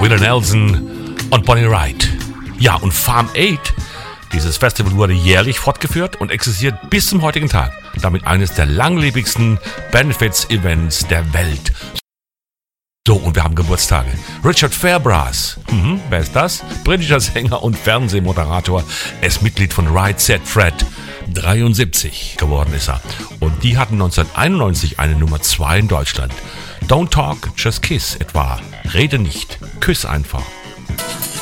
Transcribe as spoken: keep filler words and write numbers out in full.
Willie Nelson und Bonnie Raitt. Ja, und Farm aid, dieses Festival wurde jährlich fortgeführt und existiert bis zum heutigen Tag. Damit eines der langlebigsten Benefits-Events der Welt. So, und wir haben Geburtstage. Richard Fairbrass, mhm, wer ist das? Britischer Sänger und Fernsehmoderator. Er ist Mitglied von Right Said Fred. dreiundsiebzig geworden ist er. Und die hatten neunzehnhunderteinundneunzig eine Nummer zwei in Deutschland. Don't Talk, Just Kiss etwa. Rede nicht, küss einfach.